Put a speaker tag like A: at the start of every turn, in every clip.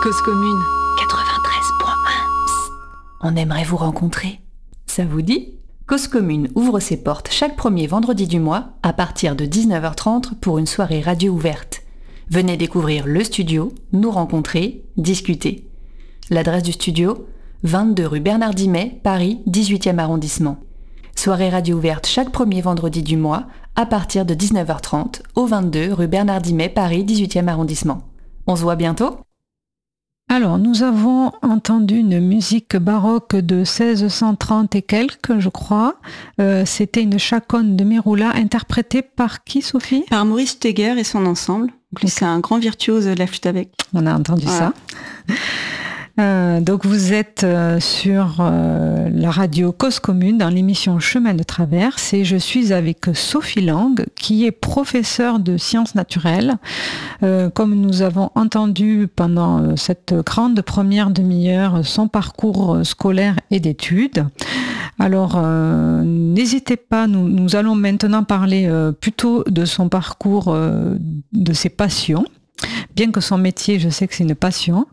A: Cause commune 93.1. Psst, on aimerait vous rencontrer. Ça vous dit ? Cause commune ouvre ses portes chaque premier vendredi du mois à partir de 19h30 pour une soirée radio ouverte. Venez découvrir le studio, nous rencontrer, discuter. L'adresse du studio, 22 rue Bernard Dimet, Paris, 18e arrondissement. Soirée radio ouverte chaque premier vendredi du mois à partir de 19h30 au 22 rue Bernard Dimet, Paris, 18e arrondissement. On se voit bientôt ?
B: Alors, nous avons entendu une musique baroque de 1630 et quelques, je crois. C'était une chaconne de Merula, interprétée par qui, Sophie ?
C: Par Maurice Steger et son ensemble. Donc, lui, c'est un grand virtuose de la flûte à bec.
B: On a entendu ça. Donc vous êtes sur la radio Cause Commune dans l'émission Chemin de Traverse et je suis avec Sophie Lang qui est professeure de sciences naturelles. Comme nous avons entendu pendant cette grande première demi-heure son parcours scolaire et d'études. Alors n'hésitez pas, nous allons maintenant parler plutôt de son parcours, de ses passions. Bien que son métier, je sais que c'est une passion.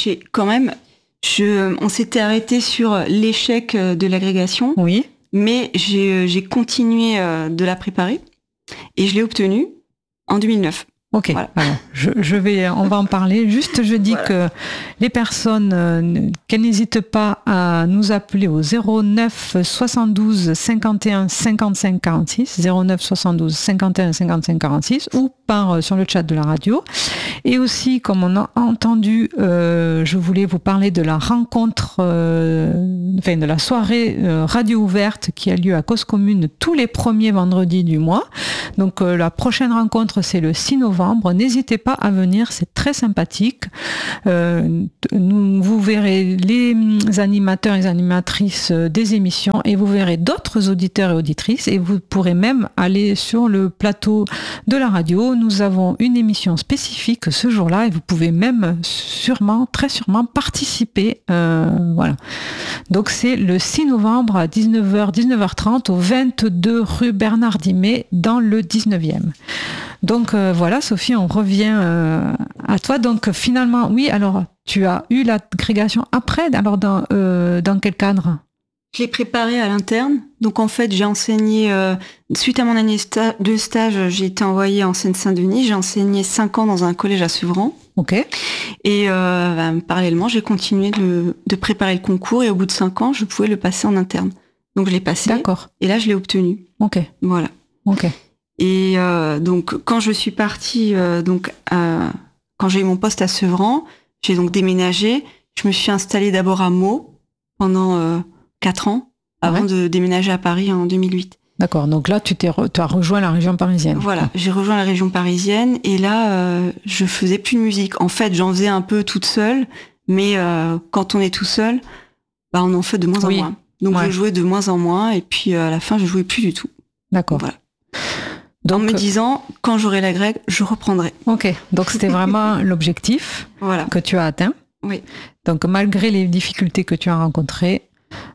C: On s'était arrêté sur l'échec de l'agrégation,
B: oui.
C: Mais j'ai continué de la préparer et je l'ai obtenue en 2009.
B: Ok, voilà. Alors, on va en parler. Juste, je dis que les personnes, qu'elles n'hésitent pas à nous appeler au 09 72 51 55 46, 09 72 51 55 46, ou sur le chat de la radio. Et aussi, comme on a entendu, je voulais vous parler de la rencontre, de la soirée radio ouverte qui a lieu à Cause Commune tous les premiers vendredis du mois. Donc, la prochaine rencontre, c'est le 6 novembre. N'hésitez pas à venir, c'est très sympathique. Vous verrez les animateurs et les animatrices des émissions et vous verrez d'autres auditeurs et auditrices et vous pourrez même aller sur le plateau de la radio. Nous avons une émission spécifique ce jour-là et vous pouvez même très sûrement participer. Voilà. Donc c'est le 6 novembre à 19h, 19h30 au 22 rue Bernard Dimet dans le 19e. Donc voilà Sophie, on revient à toi. Donc finalement, oui, alors tu as eu l'agrégation après, alors dans quel cadre ?
C: Je l'ai préparée à l'interne. Donc en fait, j'ai enseigné, suite à mon année de stage, j'ai été envoyée en Seine-Saint-Denis. J'ai enseigné 5 ans dans un collège à Sevran.
B: Ok.
C: Et parallèlement, j'ai continué de préparer le concours et au bout de 5 ans, je pouvais le passer en interne. Donc je l'ai passé.
B: D'accord.
C: Et là, je l'ai obtenu.
B: Ok.
C: Voilà.
B: Ok.
C: Et donc quand je suis partie, quand j'ai eu mon poste à Sevran, j'ai donc déménagé. Je me suis installée d'abord à Meaux pendant 4 ans avant de déménager à Paris en 2008.
B: D'accord, donc là tu as rejoint la région parisienne.
C: Voilà, j'ai rejoint la région parisienne et là je faisais plus de musique. En fait, j'en faisais un peu toute seule, mais quand on est tout seul, on en fait de moins en moins. Donc je jouais de moins en moins et puis à la fin je jouais plus du tout.
B: D'accord.
C: Voilà. Donc, en me disant, quand j'aurai la grègue, je reprendrai.
B: Ok, donc c'était vraiment l'objectif que tu as atteint.
C: Oui.
B: Donc malgré les difficultés que tu as rencontrées,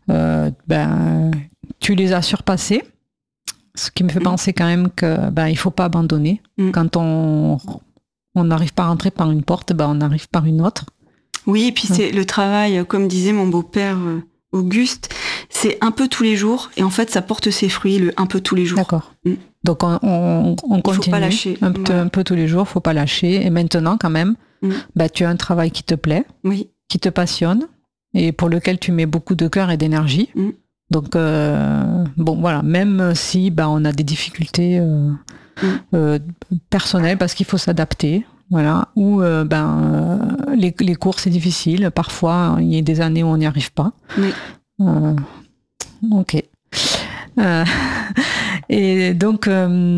B: tu les as surpassées. Ce qui me fait penser quand même que il faut pas abandonner. Quand on n'arrive pas à rentrer par une porte, on arrive par une autre.
C: Oui, et puis c'est le travail, comme disait mon beau-père Auguste, c'est un peu tous les jours, et en fait ça porte ses fruits, un peu tous les jours.
B: D'accord. Donc on continue,
C: faut pas lâcher.
B: Un peu tous les jours, faut pas lâcher. Et maintenant quand même, tu as un travail qui te plaît, qui te passionne, et pour lequel tu mets beaucoup de cœur et d'énergie. Donc voilà, même si on a des difficultés personnelles parce qu'il faut s'adapter. Voilà, ou les cours c'est difficile, parfois il y a des années où on n'y arrive pas.
C: Oui.
B: Ok. Et donc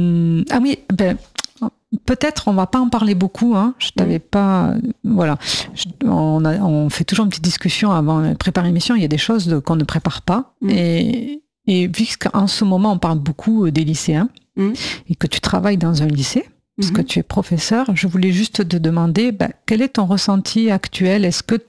B: peut-être on va pas en parler beaucoup, hein. Je t'avais pas, voilà. On fait toujours une petite discussion avant de préparer l'émission. Il y a des choses qu'on ne prépare pas, et puisqu'en ce moment on parle beaucoup des lycéens et que tu travailles dans un lycée. Parce que tu es professeur, je voulais juste te demander quel est ton ressenti actuel. Est-ce que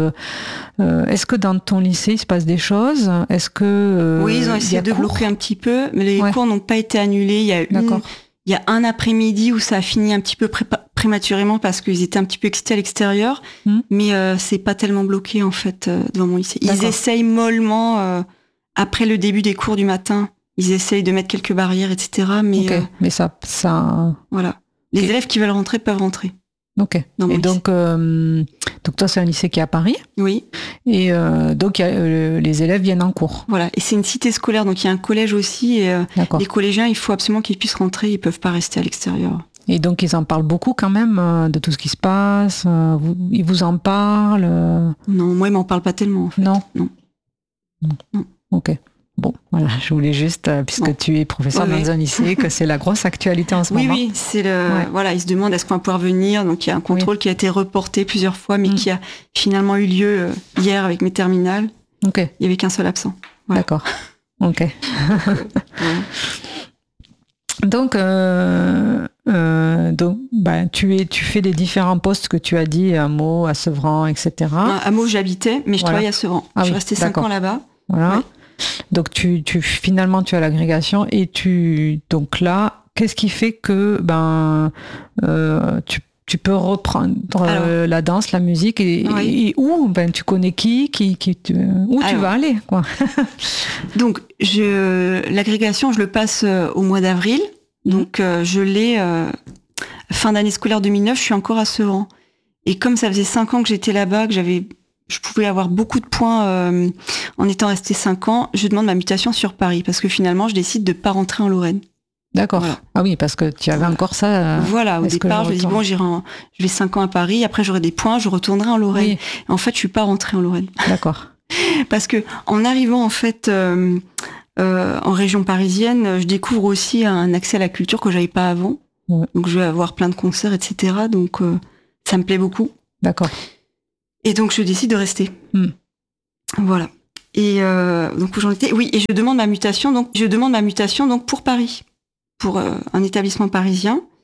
B: dans ton lycée il se passe des choses ? Est-ce que
C: oui, ils ont essayé de bloquer un petit peu, mais les cours n'ont pas été annulés. Il y a un après-midi où ça a fini un petit peu prématurément parce qu'ils étaient un petit peu excités à l'extérieur, mais c'est pas tellement bloqué en fait devant mon lycée. Ils essayent mollement après le début des cours du matin. Ils essayent de mettre quelques barrières, etc.
B: Mais ça.
C: Voilà. Les élèves qui veulent rentrer peuvent rentrer.
B: Ok. Et donc toi, c'est un lycée qui est à Paris.
C: Oui.
B: Et donc les élèves viennent en cours.
C: Voilà. Et c'est une cité scolaire, donc il y a un collège aussi. Et les collégiens, il faut absolument qu'ils puissent rentrer. Ils peuvent pas rester à l'extérieur.
B: Et donc ils en parlent beaucoup quand même de tout ce qui se passe. Ils vous en parlent.
C: Non, moi ils m'en parlent pas tellement. En fait.
B: Non.
C: Non.
B: Ok. Bon, voilà, je voulais juste, puisque tu es professeur dans un lycée, que c'est la grosse actualité en ce moment.
C: Oui, c'est voilà, ils se demandent est-ce qu'on va pouvoir venir. Donc il y a un contrôle qui a été reporté plusieurs fois, mais qui a finalement eu lieu hier avec mes terminales.
B: Ok.
C: Il n'y avait qu'un seul absent. Voilà.
B: D'accord. Ok. Donc, tu fais les différents postes que tu as dit, à Meaux, à Sevran, etc.
C: À Meaux, j'habitais, mais je travaille à Sevran. Je suis restée 5 ans là-bas.
B: Voilà. Ouais. Donc finalement tu as l'agrégation et donc là, qu'est-ce qui fait que tu peux reprendre la danse, la musique et où tu connais où tu vas aller quoi.
C: Donc l'agrégation je le passe au mois d'avril. Donc je l'ai fin d'année scolaire 2009, je suis encore à Sevran. Et comme ça faisait 5 ans que j'étais là-bas, que je pouvais avoir beaucoup de points en étant restée 5 ans, je demande ma mutation sur Paris parce que finalement je décide de pas rentrer en Lorraine.
B: D'accord. Voilà. Ah oui, parce que tu avais encore ça.
C: Voilà, au départ, je me dis bon, je vais 5 ans à Paris, après j'aurai des points, je retournerai en Lorraine. Oui. En fait, je suis pas rentrée en Lorraine.
B: D'accord.
C: Parce que en arrivant en fait en région parisienne, je découvre aussi un accès à la culture que j'avais pas avant. Ouais. Donc je vais avoir plein de concerts, etc. Donc ça me plaît beaucoup.
B: D'accord.
C: Et donc je décide de rester. Voilà. Et donc où j'en étais. Oui, et je demande ma mutation donc pour Paris, pour un établissement parisien.